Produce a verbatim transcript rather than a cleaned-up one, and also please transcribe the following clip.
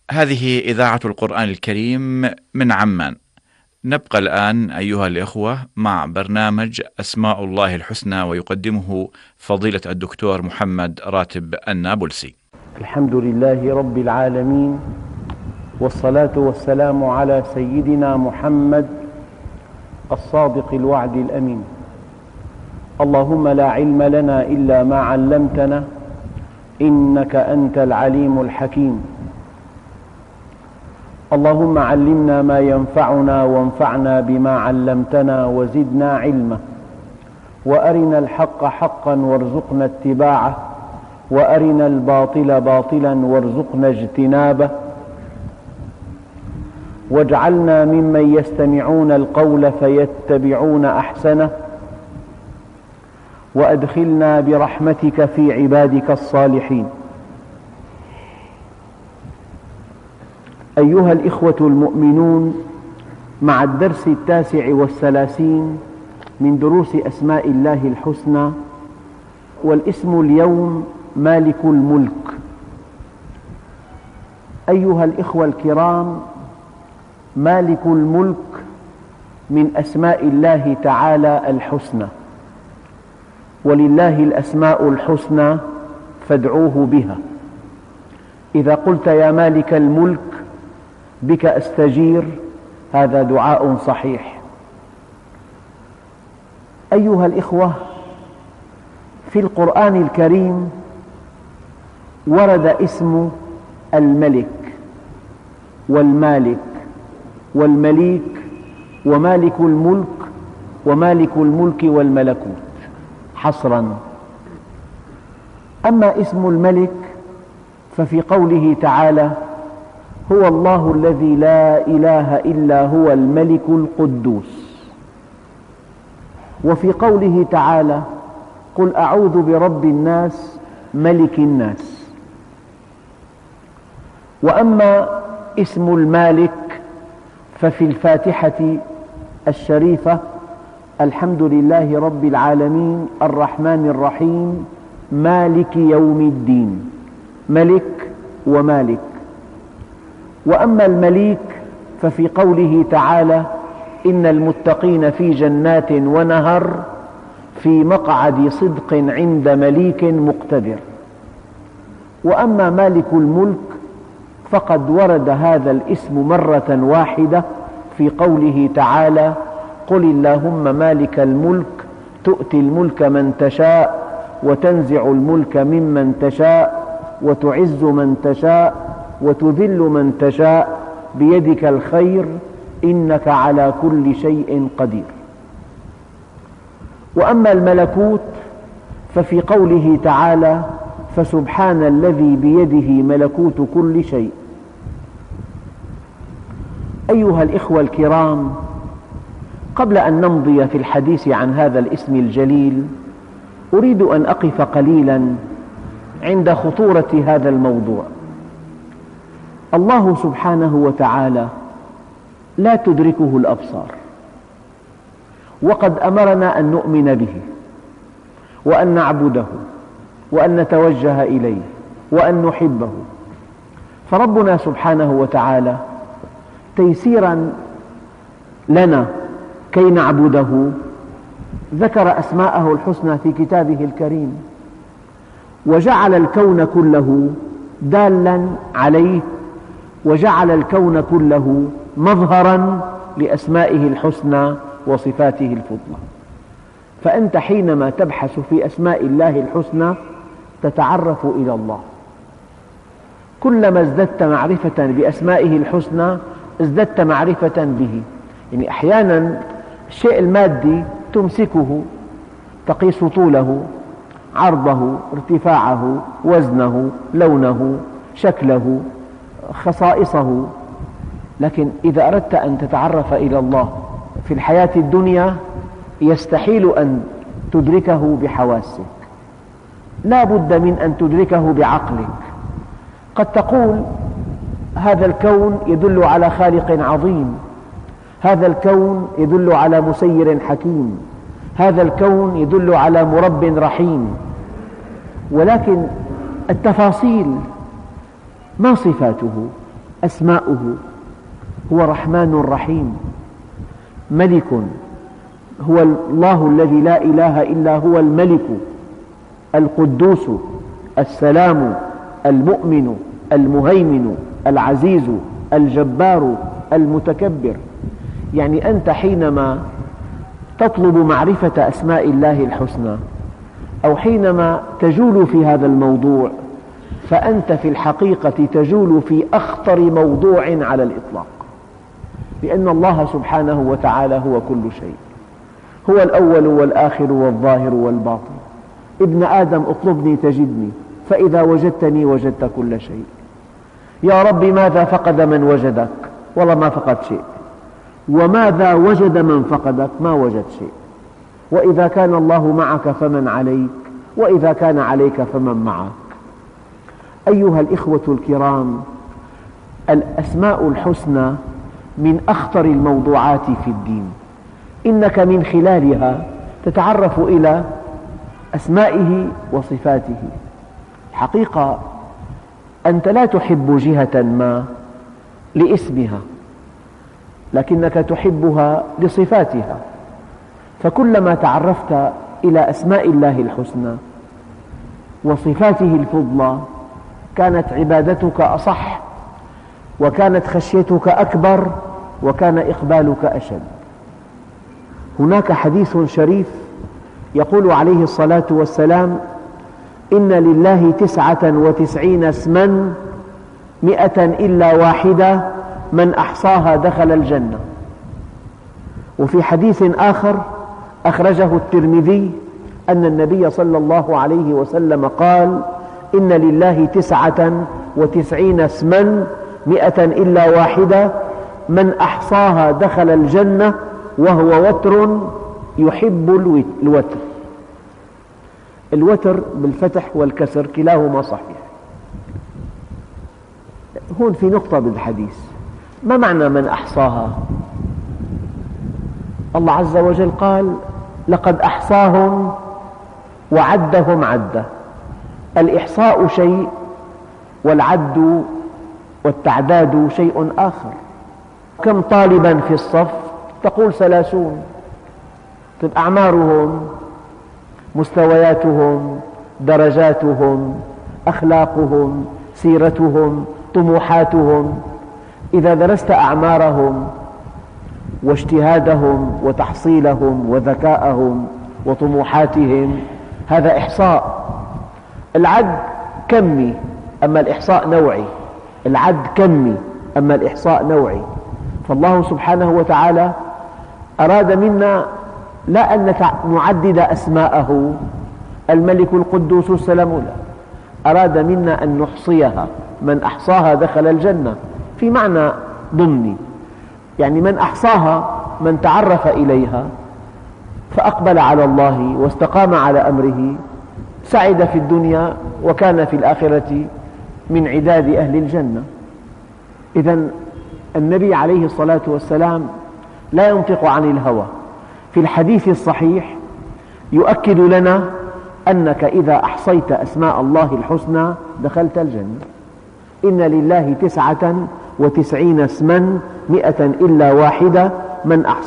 هذه إذاعة القرآن الكريم من عمان. نبقى الآن أيها الإخوة مع برنامج أسماء الله الحسنى، ويقدمه فضيلة الدكتور محمد راتب النابلسي. الحمد لله رب العالمين، والصلاة والسلام على سيدنا محمد الصادق الوعد الأمين. اللهم لا علم لنا إلا ما علمتنا، إنك أنت العليم الحكيم. اللهم علمنا ما ينفعنا وانفعنا بما علمتنا وزدنا علما، وأرنا الحق حقا وارزقنا اتباعه، وأرنا الباطل باطلا وارزقنا اجتنابه، واجعلنا ممن يستمعون القول فيتبعون أحسنه، وأدخلنا برحمتك في عبادك الصالحين. أيها الإخوة المؤمنون، مع الدرس التاسع والثلاثين من دروس أسماء الله الحسنى، والاسم اليوم مالك الملك. أيها الإخوة الكرام، مالك الملك من أسماء الله تعالى الحسنى، ولله الأسماء الحسنى فادعوه بها. إذا قلت يا مالك الملك بك أستجير، هذا دعاء صحيح. أيها الإخوة، في القرآن الكريم ورد اسم الملك والمالك والمليك ومالك الملك ومالك الملك والملكوت حصرا. أما اسم الملك ففي قوله تعالى: هو الله الذي لا إله إلا هو الملك القدوس. وفي قوله تعالى: قل أعوذ برب الناس ملك الناس. وأما اسم المالك ففي الفاتحة الشريفة: الحمد لله رب العالمين الرحمن الرحيم مالك يوم الدين. ملك ومالك. وأما المليك ففي قوله تعالى: إن المتقين في جنات ونهر في مقعد صدق عند مليك مقتدر. وأما مالك الملك فقد ورد هذا الاسم مرة واحدة في قوله تعالى: قل اللهم مالك الملك تؤتي الملك من تشاء وتنزع الملك ممن تشاء وتعز من تشاء وتذل من تشاء بيدك الخير إنك على كل شيء قدير. وأما الملكوت ففي قوله تعالى: فسبحان الذي بيده ملكوت كل شيء. أيها الإخوة الكرام، قبل أن نمضي في الحديث عن هذا الاسم الجليل، أريد أن أقف قليلا عند خطورة هذا الموضوع. الله سبحانه وتعالى لا تدركه الأبصار، وقد أمرنا أن نؤمن به وأن نعبده وأن نتوجه إليه وأن نحبه. فربنا سبحانه وتعالى تيسيرا لنا كي نعبده ذكر أسماءه الحسنى في كتابه الكريم، وجعل الكون كله دالا عليه، وجعل الكون كله مظهرا لأسمائه الحسنى وصفاته الفضلى. فأنت حينما تبحث في أسماء الله الحسنى تتعرف إلى الله. كلما ازددت معرفة بأسمائه الحسنى ازددت معرفة به. يعني أحيانا الشيء المادي تمسكه تقيس طوله، عرضه، ارتفاعه، وزنه، لونه، شكله، خصائصه. لكن إذا أردت أن تتعرف إلى الله في الحياة الدنيا يستحيل أن تدركه بحواسك، لا بد من أن تدركه بعقلك. قد تقول: هذا الكون يدل على خالق عظيم، هذا الكون يدل على مسير حكيم، هذا الكون يدل على مرب رحيم. ولكن التفاصيل ما صفاته؟ أسماؤه: هو رحمن رحيم، ملك، هو الله الذي لا إله إلا هو الملك القدوس السلام المؤمن المهيمن العزيز الجبار المتكبر. يعني أنت حينما تطلب معرفة أسماء الله الحسنى أو حينما تجول في هذا الموضوع فأنت في الحقيقة تجول في أخطر موضوع على الإطلاق، لأن الله سبحانه وتعالى هو كل شيء، هو الأول والآخر والظاهر والباطن. ابن آدم اطلبني تجدني، فإذا وجدتني وجدت كل شيء. يا رب ماذا فقد من وجدك؟ والله ما فقد شيء. وماذا وجد من فقدك؟ ما وجد شيء. وإذا كان الله معك فمن عليك، وإذا كان عليك فمن معك. أيها الإخوة الكرام، الأسماء الحسنى من أخطر الموضوعات في الدين، إنك من خلالها تتعرف إلى أسمائه وصفاته. الحقيقة أنت لا تحب جهة ما لاسمها، لكنك تحبها لصفاتها، فكلما تعرفت إلى أسماء الله الحسنى وصفاته الفضلى كانت عبادتك أصح، وكانت خشيتك أكبر، وكان إقبالك أشد. هناك حديث شريف يقول عليه الصلاة والسلام: إن لله تسعة وتسعين اسما مئة إلا واحدة من أحصاها دخل الجنة. وفي حديث آخر أخرجه الترمذي أن النبي صلى الله عليه وسلم قال: إن لله تسعة وتسعين اسما مئة إلا واحدة من أحصاها دخل الجنة وهو وتر يحب الوتر. الوتر بالفتح والكسر كلاهما صحيح. هون في نقطة بالحديث: ما معنى من أحصاها؟ الله عز وجل قال: لقد أحصاهم وعدهم عدا. الإحصاء شيء والعد والتعداد شيء آخر. كم طالبا في الصف؟ تقول ثلاثون. طيب أعمارهم، مستوياتهم، درجاتهم، أخلاقهم، سيرتهم، طموحاتهم. إذا درست أعمارهم واجتهادهم وتحصيلهم وذكاءهم وطموحاتهم هذا إحصاء. العد كمي أما الإحصاء نوعي. العد كمي أما الإحصاء نوعي. فالله سبحانه وتعالى أراد منا لا أن نعدد أسماءه الملك القدوس السلام، لا، أراد منا أن نحصيها. من أحصاها دخل الجنة في معنى ضمني، يعني من أحصاها من تعرف إليها فأقبل على الله واستقام على أمره سعد في الدنيا وكان في الآخرة من عداد أهل الجنة. إذن النبي عليه الصلاة والسلام لا ينطق عن الهوى. في الحديث الصحيح يؤكد لنا أنك إذا أحصيت أسماء الله الحسنى دخلت الجنة. إن لله تسعة وتسعين اسما مئة إلا واحدة من أحصاها